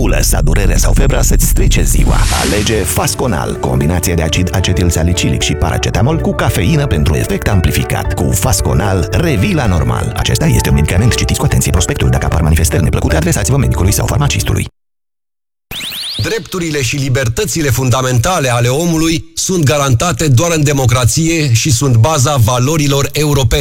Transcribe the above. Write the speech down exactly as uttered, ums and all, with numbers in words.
Nu lăsa durerea sau febra să-ți strice ziua. Alege Fasconal, combinație de acid acetilsalicilic și paracetamol cu cafeină pentru efect amplificat. Cu Fasconal, revii la normal. Acesta este un medicament. Citiți cu atenție prospectul. Dacă apar manifestări neplăcute, adresați-vă medicului sau farmacistului. Drepturile și libertățile fundamentale ale omului sunt garantate doar în democrație și sunt baza valorilor europene.